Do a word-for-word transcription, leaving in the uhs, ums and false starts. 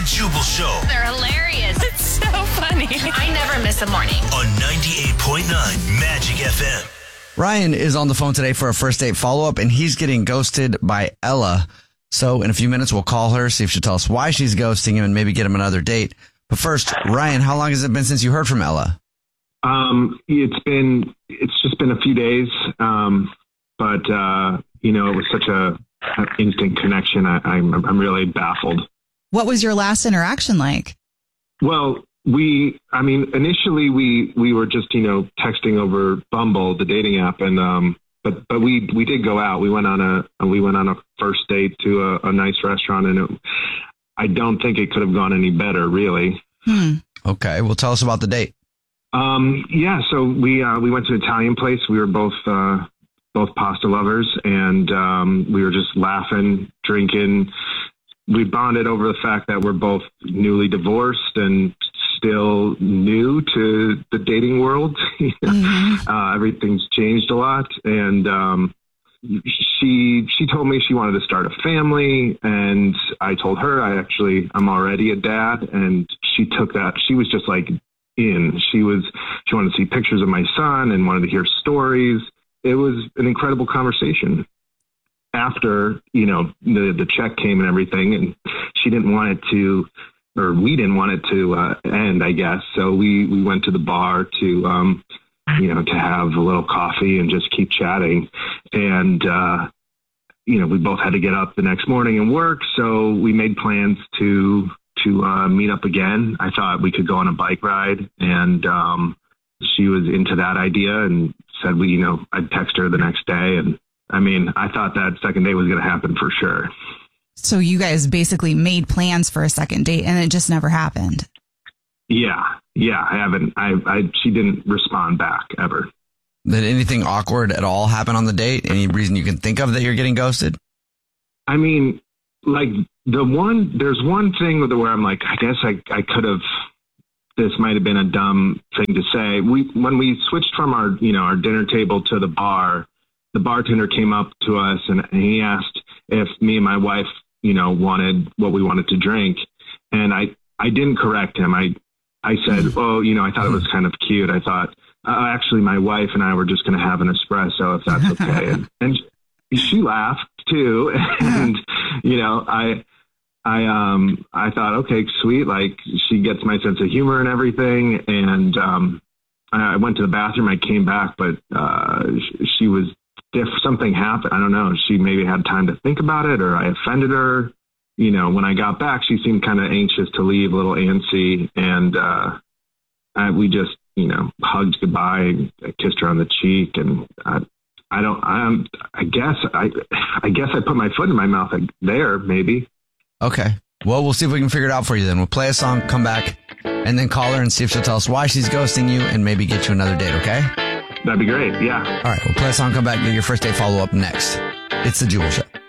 Jubal Show. They're hilarious. It's so funny. I never miss a morning. On ninety-eight point nine Magic F M. Ryan is on the phone today for a first date follow-up, and he's getting ghosted by Ella. So in a few minutes, we'll call her, see if she'll tell us why she's ghosting him, and maybe get him another date. But first, Ryan, how long has it been since you heard from Ella? Um, it's been, it's just been a few days. Um, but, uh, you know, it was such a an instant connection. I, I'm, I'm really baffled. What was your last interaction like? Well, we, I mean, initially we, we were just, you know, texting over Bumble, the dating app. And, um, but, but we, we did go out. We went on a, we went on a first date to a, a nice restaurant, and it, I don't think it could have gone any better, really. Hmm. Okay. Well, tell us about the date. Um, yeah. So we, uh, we went to an Italian place. We were both, uh, both pasta lovers, and, um, we were just laughing, drinking. We bonded over the fact that we're both newly divorced and still new to the dating world. Mm-hmm. uh, everything's changed a lot. And, um, she, she told me she wanted to start a family, and I told her I actually, I'm already a dad, and she took that. She was just like in, she was, she wanted to see pictures of my son and wanted to hear stories. It was an incredible conversation. After, you know, the, the check came and everything, and she didn't want it to, or we didn't want it to uh, end, I guess. So we, we went to the bar to, um, you know, to have a little coffee and just keep chatting. And, uh, you know, we both had to get up the next morning and work. So we made plans to, to uh, meet up again. I thought we could go on a bike ride, and um, she was into that idea and said, we, you know, I'd text her the next day. And I mean, I thought that second date was going to happen for sure. So you guys basically made plans for a second date, and it just never happened. Yeah. Yeah. I haven't, I, I, she didn't respond back ever. Did anything awkward at all happen on the date? Any reason you can think of that you're getting ghosted? I mean, like the one, there's one thing where I'm like, I guess I, I could have, this might have been a dumb thing to say. We, when we switched from our, you know, our dinner table to the bar, the bartender came up to us and he asked if me and my wife, you know, wanted what we wanted to drink. And I, I didn't correct him. I, I said, oh, you know, I thought it was kind of cute. I thought, uh, actually, my wife and I were just going to have an espresso, if that's okay. and, and she laughed too. And, you know, I, I, um, I thought, okay, sweet. Like, she gets my sense of humor and everything. And, um, I went to the bathroom. I came back, but, uh, she was, if something happened, I don't know, she maybe had time to think about it, or I offended her. You know, when I got back, she seemed kind of anxious to leave, a little antsy. And, uh, I, we just, you know, hugged goodbye. I kissed her on the cheek, and I, I don't, I'm, I guess, I, I guess I put my foot in my mouth like, there, maybe. Okay. Well, we'll see if we can figure it out for you then. We'll play a song, come back, and then call her and see if she'll tell us why she's ghosting you and maybe get you another date, okay? That'd be great, yeah. All right, we'll play a song, come back, get your first date follow-up next. It's The Jubal Show.